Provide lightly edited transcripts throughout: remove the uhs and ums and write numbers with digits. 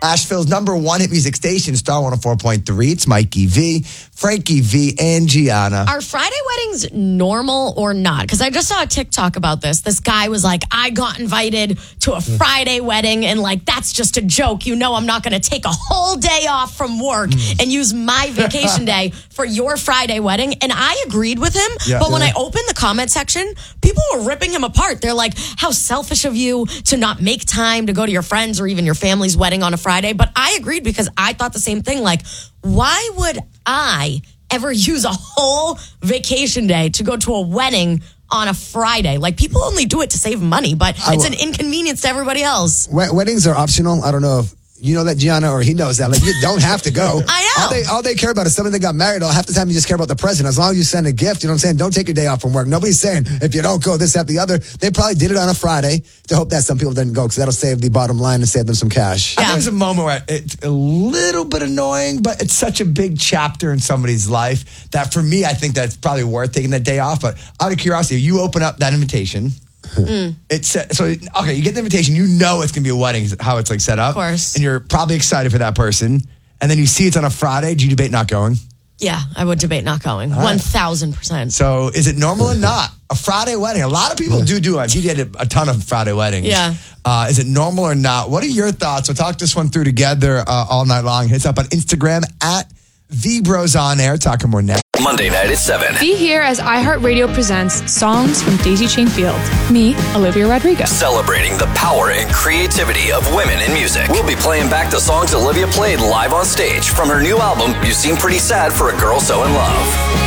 Asheville's number one hit music station, Star 104.3. It's Mikey V, Frankie V, and Gianna. Are Friday weddings normal or not? Because I just saw a TikTok about this. This guy was like, I got invited to a Friday wedding, and like, that's just a joke. You know I'm not going to take a whole day off from work and use my vacation day for your Friday wedding. And I agreed with him. Yeah. But when I opened the comment section, people were ripping him apart. They're like, how selfish of you to not make time to go to your friends or even your family's wedding on a Friday. But I agreed because I thought the same thing. Like, why would I ever use a whole vacation day to go to a wedding on a Friday? Like, people only do it to save money, but it's an inconvenience to everybody else. Weddings are optional. I don't know if you know that, Gianna, or he knows that. Like, you don't have to go. I know. All they care about is somebody that got married. Half the time you just care about the present. As long as you send a gift, you know what I'm saying? Don't take your day off from work. Nobody's saying if you don't go, this, that, the other. They probably did it on a Friday to hope that some people didn't go because that'll save the bottom line and save them some cash. I think there's a moment where it's a little bit annoying, but it's such a big chapter in somebody's life that for me, I think that's probably worth taking that day off. But out of curiosity, if you open up that invitation, it's so okay. You get the invitation. You know it's gonna be a wedding. How it's like set up, of course, and you're probably excited for that person. And then you see it's on a Friday. Do you debate not going? Yeah, I would debate not going. 1,000%. So is it normal or not? A Friday wedding. A lot of people do it. You did a ton of Friday weddings. Yeah. Is it normal or not? What are your thoughts? We'll talk this one through together all night long. Hit us up on Instagram at @VBrosOnAir. Talking more next. Monday night at 7. Be here as iHeartRadio presents songs from Daisy Chain Field. Me, Olivia Rodrigo. Celebrating the power and creativity of women in music. We'll be playing back the songs Olivia played live on stage from her new album, You Seem Pretty Sad for a Girl So in Love.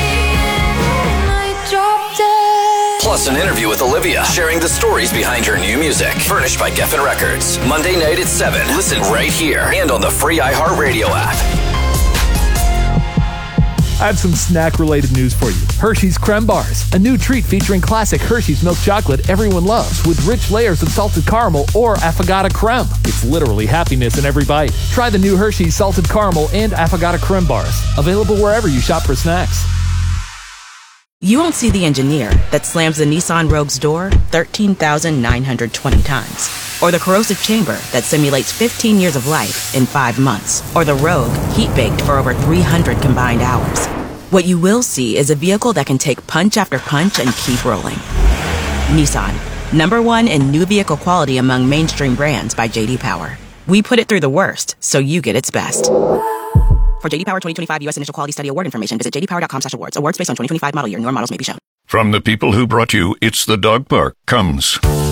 Plus an interview with Olivia, sharing the stories behind her new music. Furnished by Geffen Records. Monday night at 7. Listen right here and on the free iHeartRadio app. I have some snack-related news for you. Hershey's Creme Bars, a new treat featuring classic Hershey's milk chocolate everyone loves with rich layers of salted caramel or affogato creme. It's literally happiness in every bite. Try the new Hershey's salted caramel and affogato creme bars. Available wherever you shop for snacks. You won't see the engineer that slams the Nissan Rogue's door 13,920 times. Or the corrosive chamber that simulates 15 years of life in 5 months. Or the Rogue heat-baked for over 300 combined hours. What you will see is a vehicle that can take punch after punch and keep rolling. Nissan, #1 in new vehicle quality among mainstream brands by J.D. Power. We put it through the worst, so you get its best. For J.D. Power 2025 U.S. Initial Quality Study Award information, visit jdpower.com/awards. Awards based on 2025 model year. Newer models may be shown. From the people who brought you It's the Dog Park comes